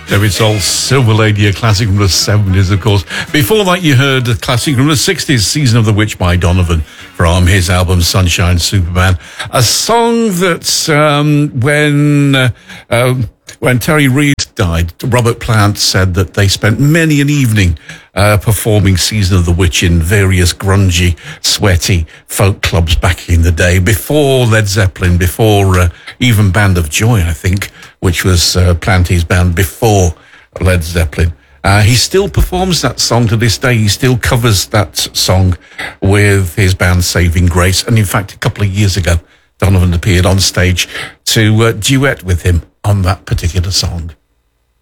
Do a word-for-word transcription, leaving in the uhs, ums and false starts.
David Soul's Silver Lady, a classic from the seventies, of course. Before that, you heard a classic from the sixties, Season of the Witch by Donovan, from his album Sunshine Superman. A song that, um, when, uh, uh, when Terry Reid died, Robert Plant said that they spent many an evening uh, performing Season of the Witch in various grungy, sweaty folk clubs back in the day, before Led Zeppelin, before uh, even Band of Joy, I think, which was uh, Planty's band before Led Zeppelin. Uh, he still performs that song to this day. He still covers that song with his band Saving Grace. And in fact, a couple of years ago, Donovan appeared on stage to uh, duet with him on that particular song.